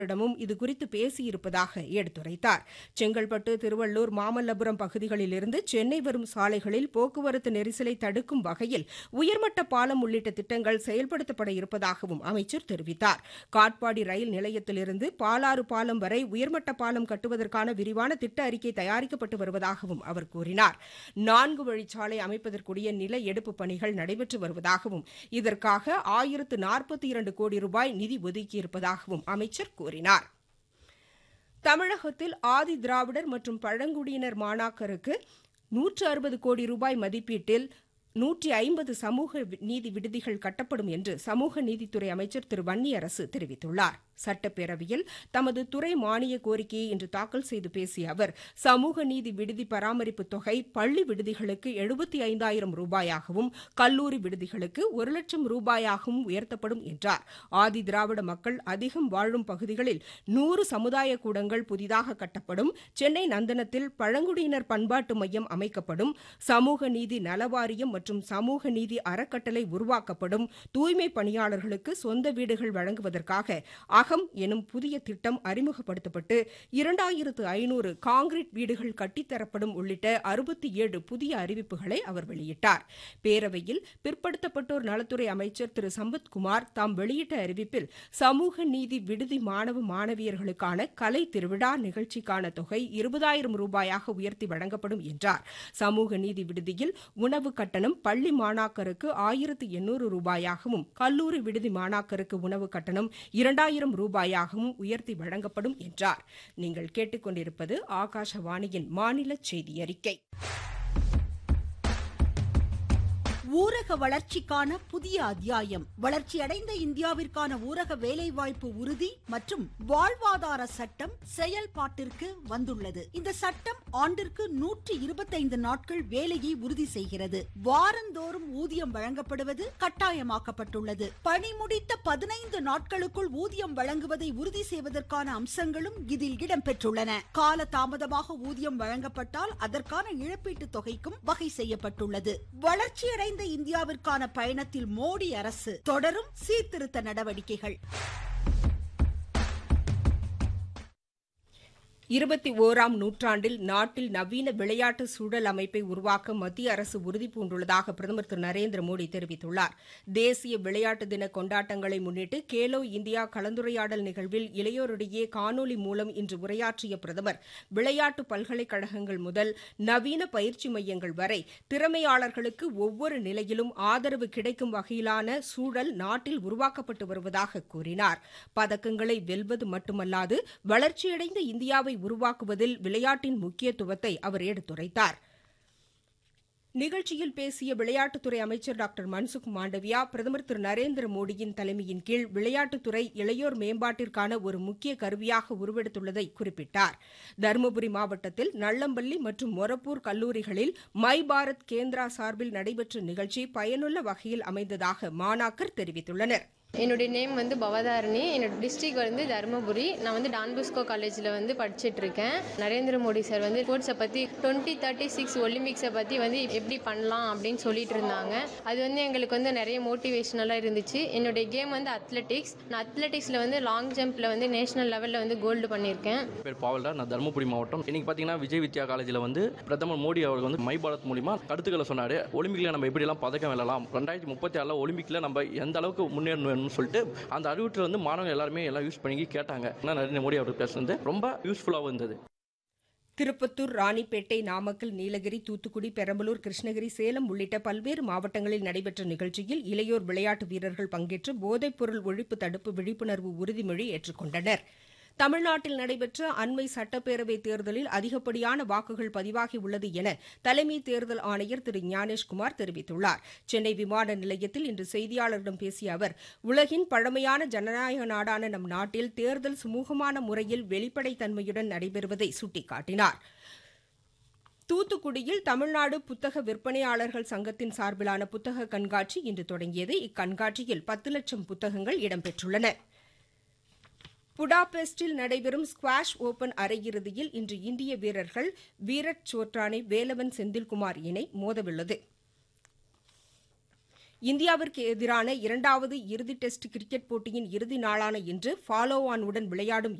இடமும் இதுகுறித்து பேசியிருப்பதாக எடுத்துரைத்தார். செங்கல்பட்டு, திருவள்ளூர், மாமல்லபுரம் பகுதிகளிலிருந்து சென்னை வரும் சாலைகளில் போக்குவரத்து நெரிசலை தடுக்கும் வகையில் உயர்மட்ட பாலம் உள்ளிட்ட திட்டங்கள் செயல்படுத்தப்பட இருப்பதாகவும் அமைச்சர் தெரிவித்தார். காட்பாடி ரயில் நிலையத்திலிருந்து பாலாறு பாலம் வரை உயர்மட்ட பாலம் கட்டுவதற்கான விரிவான திட்ட அறிக்கை தயாரிக்கப்பட்டு வருவதாகவும் அவர் கூறினார். 4 வழிச்சாலை அமைப்பதற்குரிய நில எடுப்பு பணிகள் நடைபெற்று வருவதாகவும் இதற்காக 1042 கோடி ரூபாய் நிதி ஒதுக்கியிருப்பதாகவும் அமைச்சர் கூறினார். தமிழகத்தில் ஆதி திராவிடர் மற்றும் பழங்குடியினர் மாணாக்கருக்கு 160 கோடி ரூபாய் மதிப்பீட்டில் 150 சமூக நீதி விடுதிகள் கட்டப்படும் என்று சமூக நீதித்துறை அமைச்சர் திரு வன்னியரசு தெரிவித்துள்ளார். சட்டப்பேரவையில் தமது துறை மானிய கோரிக்கையை இன்று தாக்கல் செய்து பேசிய அவர், சமூக நீதி விடுதி பராமரிப்பு தொகை பள்ளி விடுதிகளுக்கு 75,000 ரூபாயாகவும் கல்லூரி விடுதிகளுக்கு 1,00,000 ரூபாயாகவும் உயர்த்தப்படும் என்றார். ஆதி திராவிட மக்கள் அதிகம் வாழும் பகுதிகளில் 100 சமுதாய கூடங்கள் புதிதாக கட்டப்படும். சென்னை நந்தனத்தில் பழங்குடியினர் பண்பாட்டு மையம் அமைக்கப்படும். சமூக நீதி நலவாரியம் மற்றும் சமூக நீதி அறக்கட்டளை உருவாக்கப்படும். தூய்மை பணியாளர்களுக்கு சொந்த வீடுகள் வழங்குவதற்காக அகம் எனும் புதிய திட்டம் அறிமுகப்படுத்தப்பட்டு 2500 காங்கிரீட் வீடுகள் கட்டித்தரப்படும் உள்ளிட்ட 67 புதிய அறிவிப்புகளை அவர் வெளியிட்டார். பேரவையில் பிற்படுத்தப்பட்டோர் நலத்துறை அமைச்சர் திரு சம்பத்குமார் தாம் வெளியிட்ட அறிவிப்பில் சமூக நீதி விடுதி மாணவ மாணவியர்களுக்கான கலை திருவிழா நிகழ்ச்சிக்கான தொகை 20,000 ரூபாயாக உயர்த்தி வழங்கப்படும் என்றார். சமூக நீதி விடுதியில் உணவு கட்டணம் பள்ளி மாணாக்கருக்கு 1,800 ரூபாயாகவும் கல்லூரி விடுதி மாணாக்கருக்கு உணவு கட்டணம் 2,000 ரூபாயாகவும் உயர்த்தி வழங்கப்படும் என்றார். நீங்கள் கேட்டுக்கொண்டிருப்பது ஆகாஷவாணியின் மாநில செய்தி அறிக்கை. ஊரக வளர்ச்சிக்கான புதிய அத்தியாயம். வளர்ச்சியடைந்த இந்தியாவிற்கான ஊரக வேலைவாய்ப்பு உறுதி மற்றும் வாழ்வாதார சட்டம் செயல்பாட்டிற்கு வந்துள்ளது. இந்த சட்டம் ஆண்டிற்கு 125 நாட்கள் வேலையை உறுதி செய்கிறது. வாரந்தோறும் ஊதியம் வழங்கப்படுவது கட்டாயமாக்கப்பட்டுள்ளது. பணி முடித்த 15 நாட்களுக்குள் ஊதியம் வழங்குவதை உறுதி செய்வதற்கான அம்சங்களும் இதில் இடம்பெற்றுள்ளன. கால தாமதமாக ஊதியம் வழங்கப்பட்டால் அதற்கான இழப்பீட்டுத் தொகைக்கும் வகை செய்யப்பட்டுள்ளது. வளர்ச்சியடைந்த இந்தியாவிற்கான பயணத்தில் மோடி அரசு தொடரும் சீர்திருத்த நடவடிக்கைகள். 21ஆம் நூற்றாண்டில் நாட்டில் நவீன விளையாட்டு சூழல் அமைப்பை உருவாக்க மத்திய அரசு உறுதிபூண்டுள்ளதாக பிரதமர் திரு நரேந்திர மோடி தெரிவித்துள்ளார். தேசிய விளையாட்டு தின கொண்டாட்டங்களை முன்னிட்டு கேலோ இந்தியா கலந்துரையாடல் நிகழ்வில் இளையோரிடையே காணொலி மூலம் இன்று உரையாற்றிய பிரதமர், விளையாட்டு பல்கலைக்கழகங்கள் முதல் நவீன பயிற்சி மையங்கள் வரை திறமையாளர்களுக்கு ஒவ்வொரு நிலையிலும் ஆதரவு கிடைக்கும் வகையிலான சூழல் நாட்டில் உருவாக்கப்பட்டு வருவதாக கூறினார். பதக்கங்களை வெல்வது மட்டுமல்லாது வளர்ச்சியடைந்த இந்தியாவை உருவாக்குவதில் விளையாட்டின் முக்கியத்துவத்தை அவர் எடுத்துரைத்தார். நிகழ்ச்சியில் பேசிய விளையாட்டுத்துறை அமைச்சர் டாக்டர் மன்சுக் மாண்டவியா, பிரதமர் திரு நரேந்திர மோடியின் தலைமையின் கீழ் விளையாட்டுத்துறை இளையோர் மேம்பாட்டிற்கான ஒரு முக்கிய கருவியாக உருவெடுத்துள்ளதை குறிப்பிட்டார். தருமபுரி மாவட்டத்தில் நள்ளம்பள்ளி மற்றும் மொரப்பூர் கல்லூரிகளில் மை பாரத் கேந்திரா சார்பில் நடைபெற்ற நிகழ்ச்சி பயனுள்ள வகையில் அமைந்ததாக மாணாக்கர் தெரிவித்துள்ளனர். என்னுடைய நேம் பவதாரணி. என்னோட டிஸ்ட்ரிக்ட் தருமபுரி. நான் டான்புஸ்கோ காலேஜில் படிச்சுட்டு இருக்கேன். நரேந்திர மோடி சார் ஸ்போர்ட்ஸை பற்றி 2036 ஒலிம்பிக்ஸை பற்றி எப்படி பண்ணலாம் அப்படின்னு சொல்லிட்டு இருந்தாங்க. அது எங்களுக்கு நிறைய மோட்டிவேஷனலாக இருந்துச்சு. என்னுடைய கேம் அத்லெட்டிக்ஸ். நான் அத்லெட்டிக்ஸில் லாங் ஜம்பில் நேஷனல் லெவலில் கோல்டு பண்ணியிருக்கேன். பேர் பாவல்டா. நான் தருமபுரி மாவட்டம். இன்னைக்கு பார்த்தீங்கன்னா விஜய் வித்யா காலேஜில் பிரதமர் மோடி அவர்கள் மை பாரத் மூலிமா கருத்துக்களை சொன்னார். ஒலிம்பிக்கில் நம்ம எப்படிலாம் பதக்கம் வெல்லலாம், 2036 ஒலிம்பிக்கில் நம்ம எந்த அளவுக்கு முன்னேறணும் சொல்லிட்டு அந்த அறிவுறுத்தல் மாணவர்கள் எல்லாருமே எல்லாம் யூஸ் பண்ணி கேட்டாங்க. நரேந்திர மோடி அவர்கள் பேசுறது ரொம்ப யூஸ்ஃபுல்லாக இருந்தது. திருப்பத்தூர், ராணிப்பேட்டை, நாமக்கல், நீலகிரி, தூத்துக்குடி, பெரம்பலூர், கிருஷ்ணகிரி, சேலம் உள்ளிட்ட பல்வேறு மாவட்டங்களில் நடைபெற்ற நிகழ்ச்சியில் இளையோர் விளையாட்டு வீரர்கள் பங்கேற்று போதைப்பொருள் ஒழிப்பு தடுப்பு விழிப்புணர்வு உறுதிமொழி ஏற்றுக்கொண்டனர். தமிழ்நாட்டில் நடைபெற்ற அண்மை சட்டப்பேரவைத் தேர்தலில் அதிகப்படியான வாக்குகள் பதிவாகியுள்ளது என தலைமை தேர்தல் ஆணையர் திரு ஞானேஷ்குமார் தெரிவித்துள்ளார். சென்னை விமான நிலையத்தில் இன்று செய்தியாளர்களிடம் பேசிய அவர், உலகின் பழமையான ஜனநாயக நாடான நம் நாட்டில் தேர்தல் சுமூகமான முறையில் வெளிப்படைத்தன்மையுடன் நடைபெறுவதை சுட்டிக்காட்டினார். தூத்துக்குடியில் தமிழ்நாடு புத்தக விற்பனையாளர்கள் சங்கத்தின் சார்பிலான புத்தக கண்காட்சி இன்று தொடங்கியது. இக்கண்காட்சியில் 10 லட்சம் புத்தகங்கள் இடம்பெற்றுள்ளன. புடாபெஸ்டில் நடைபெறும் ஸ்குவாஷ் ஓபன் அரையிறுதியில் இன்று இந்திய வீரர்கள் வீரட் சோட்ரானி, வேலவன் செந்தில்குமார் இணை மோதவுள்ளது. இந்தியாவிற்கு எதிரான இரண்டாவது இறுதி டெஸ்ட் கிரிக்கெட் போட்டியின் இறுதி நாளான இன்று ஃபாலோ ஆன் உடன் விளையாடும்